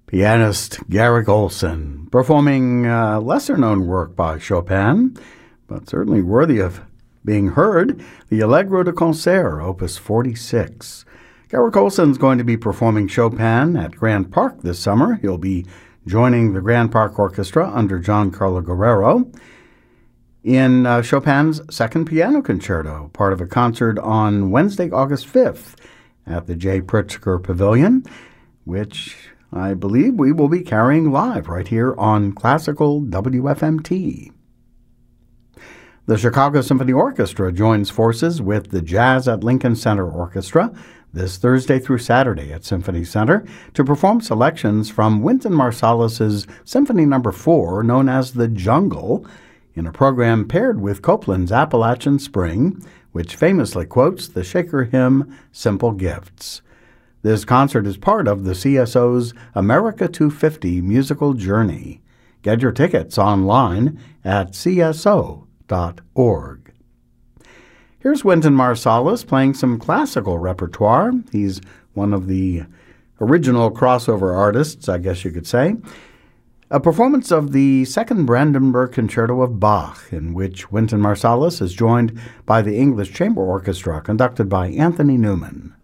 Pianist Garrick Ohlsen, performing lesser-known work by Chopin, but certainly worthy of being heard, the Allegro de Concert, Opus 46. Garrick Ohlsen's going to be performing Chopin at Grant Park this summer. He'll be joining the Grant Park Orchestra under Giancarlo Guerrero in Chopin's Second Piano Concerto, part of a concert on Wednesday, August 5th at the J. Pritzker Pavilion, which I believe we will be carrying live right here on Classical WFMT. The Chicago Symphony Orchestra joins forces with the Jazz at Lincoln Center Orchestra this Thursday through Saturday at Symphony Center to perform selections from Wynton Marsalis's Symphony No. 4, known as The Jungle, in a program paired with Copland's Appalachian Spring, which famously quotes the Shaker hymn, Simple Gifts. This concert is part of the CSO's America 250 musical journey. Get your tickets online at cso.org. Here's Wynton Marsalis playing some classical repertoire. He's one of the original crossover artists, I guess you could say. A performance of the Second Brandenburg Concerto of Bach, in which Wynton Marsalis is joined by the English Chamber Orchestra, conducted by Anthony Newman.